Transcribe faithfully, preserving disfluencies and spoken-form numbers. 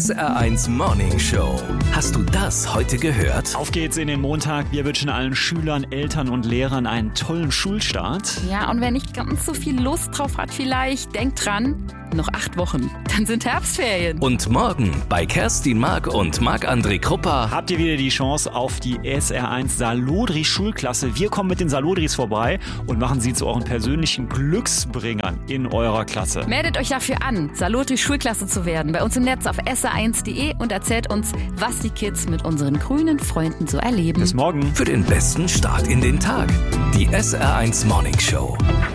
S R eins Morning Show. Hast du das heute gehört? Auf geht's in den Montag. Wir wünschen allen Schülern, Eltern und Lehrern einen tollen Schulstart. Ja, und wer nicht ganz so viel Lust drauf hat vielleicht, denkt dran, noch acht Wochen, dann sind Herbstferien. Und morgen bei Kerstin Mark und Marc-André Krupper Habt ihr wieder die Chance auf die S R eins Salodri Schulklasse. Wir kommen mit den Salodris vorbei und machen sie zu euren persönlichen Glücksbringern in eurer Klasse. Meldet euch dafür an, Salodri Schulklasse zu werden, bei uns im Netz auf S R eins punkt de und erzählt uns, was die Kids mit unseren grünen Freunden so erleben. Bis morgen. für den besten Start in den Tag. Die S R eins Morning Show.